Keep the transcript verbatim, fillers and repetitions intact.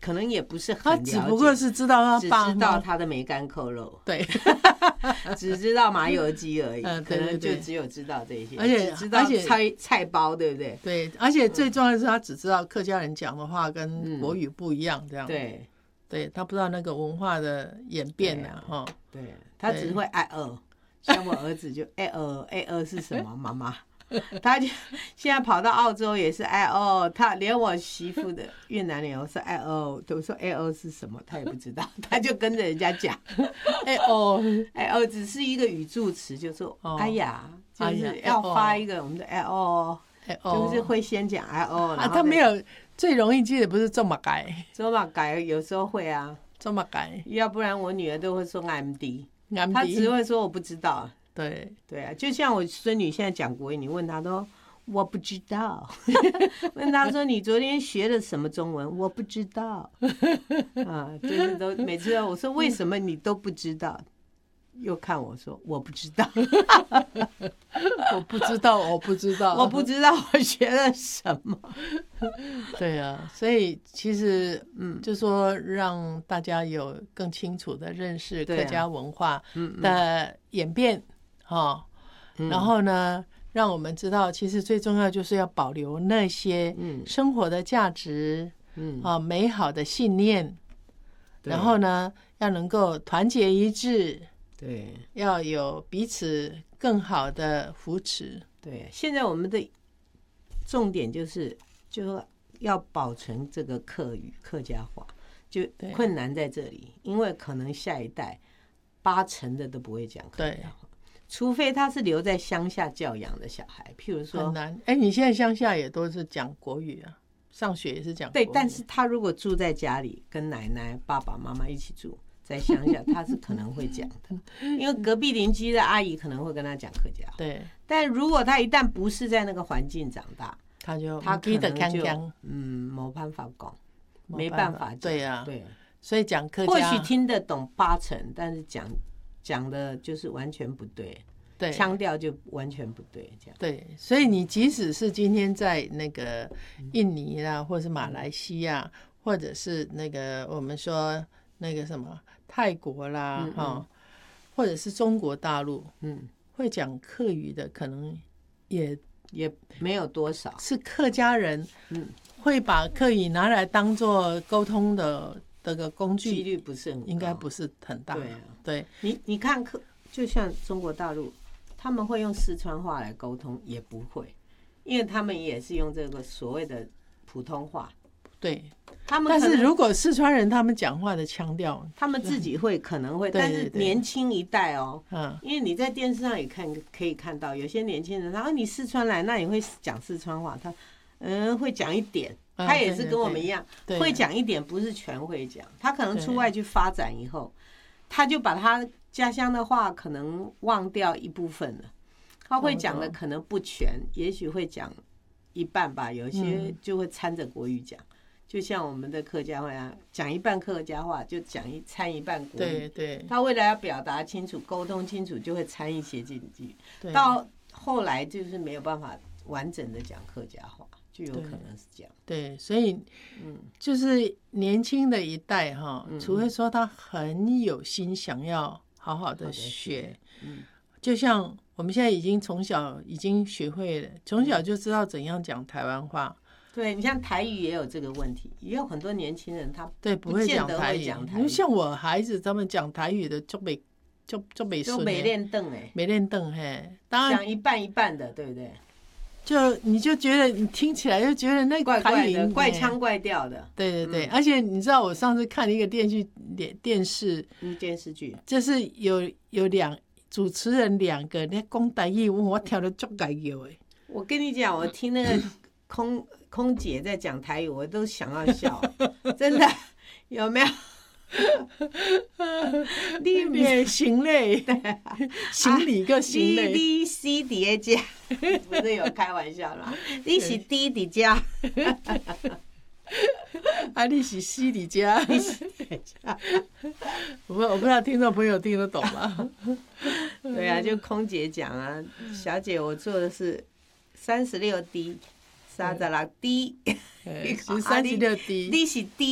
可能也不是很他了解， 只不过是知道他爸只知道他的梅干扣肉， 对， 只知道麻油鸡而已， 嗯、对对对， 可能就只有知道这些， 而且只知道菜菜包，对不对？ 对，而且最重要的是他只知道客家人讲的话跟国语不一样，这样、嗯、 对， 对他不知道那个文化的演变啊，哈， 对他只会爱饿，像我儿子就爱饿，爱饿是什么？妈妈。他就现在跑到澳洲也是哎哦，他连我媳妇的越南人我说哎哦，都说哎哦是什么，他也不知道，他就跟着人家讲哎哦哎哦，只是一个语助词，就说、哦、哎呀，就是要发一个我们的哎哦，哎哦，就是会先讲哎哦， 啊，他没有最容易记得不是做马改， 做马改有时候会啊， 做马改， 要不然我女儿都会说 M D， M D 她只会说我不知道。 对对啊，就像我孙女现在讲国语，你问她都我不知道，问她说你昨天学了什么中文，我不知道，啊，就是都每次我说为什么你都不知道，又看我说我不知道， 我不知道，我不知道， 我不知道我学了什么。 对啊，所以其实嗯，就说让大家有更清楚的认识客家文化的演变。哦，然后呢，让我们知道，其实最重要就是要保留那些生活的价值，嗯，啊，美好的信念，然后呢，要能够团结一致， 对， 要有彼此更好的扶持。 对，现在我们的重点就是，就要保存这个客语客家话，就困难在这里，因为可能下一代八成的都不会讲客家话。除非他是留在乡下教养的小孩，譬如说很难。哎，你现在乡下也都是讲国语啊，上学也是讲国语。 对，但是他如果住在家里，跟奶奶、爸爸妈妈一起住在乡下，他是可能会讲的，因为隔壁邻居的阿姨可能会跟他讲客家话。 对， 但如果他一旦不是在那个环境长大， 他就他可能就嗯没办法讲，没办法讲。 对呀、啊， 对， 所以讲客家或许听得懂八成，但是讲。讲的就是完全不对，对，腔调就完全不对，这样。 对，所以你即使是今天在那个印尼啦，或者是马来西亚，或者是那个我们说那个什么泰国啦，哈、嗯嗯哦，或者是中国大陆，嗯，会讲客语的可能也也没有多少， 是客家人，嗯，会把客语拿来当做沟通的。这个工具几率不是很高， 应该不是很大。 对啊， 对， 你你看，就像中国大陆，他们会用四川话来沟通，也不会，因为他们也是用这个所谓的普通话。 对， 他们但是如果四川人他们讲话的腔调， 他们自己会可能会， 对对对对对，但是年轻一代哦， 嗯， 因为你在电视上也看可以看到，有些年轻人，然后你四川来，那你会讲四川话，他嗯会讲一点。他也是跟我们一样， 嗯、 会讲一点，不是全会讲。他可能出外去发展以后，他就把他家乡的话可能忘掉一部分了。他会讲的可能不全，也许会讲一半吧。有些就会掺着国语讲，嗯、就像我们的客家话一样，讲一半客家话，就讲一掺一半国语。 对对。 他为了要表达清楚、沟通清楚，就会掺一些进去。到后来就是没有办法完整的讲客家话。就有可能是这样， 对，所以，嗯，就是年轻的一代哈，嗯、除非说他很有心想要好好的学，嗯，就像我们现在已经从小已经学会了，从小就知道怎样讲台湾话。 对，你像台语也有这个问题，也有很多年轻人他对不会讲台语，因为像我孩子他们讲台语的就没就就没就没练凳哎， 没练凳嘿，当然讲一半一半的，对不对？ 就你就觉得你听起来就觉得那怪怪的、怪腔怪调的， 对对对、嗯。而且你知道，我上次看了一个电视电电视， 嗯，电视剧， 就是有有两主持人两个，你讲台语，我跳得足解摇的。 我跟你讲，我听那个空空姐在讲台语，我都想要笑，真的有没有？ 你咩行嘞？行李个行嘞？ 你是伫家，不是有开玩笑啦？你是弟弟家， 啊，你是西底家，你是家。我不我不知道听众朋友听得懂吗？ 对啊，就空姐讲啊，小姐，我做的是三十六 D， 三十六 D， 是三十六 D， 你是 D。